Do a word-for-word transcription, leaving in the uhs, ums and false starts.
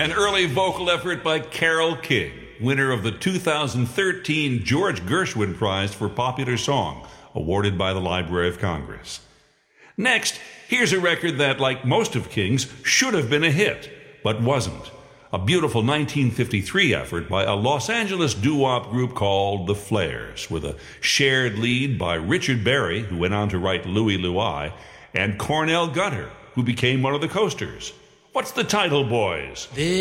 An early vocal effort by Carole King, winner of the two thousand thirteen George Gershwin Prize for Popular Song, awarded by the Library of Congress. Next, here's a record that, like most of King's, should have been a hit, but wasn't. A beautiful nineteen fifty-three effort by a Los Angeles doo-wop group called The Flares, with a shared lead by Richard Berry, who went on to write Louie Louie, and Cornell Gunter, who became one of the Coasters. What's the title, boys?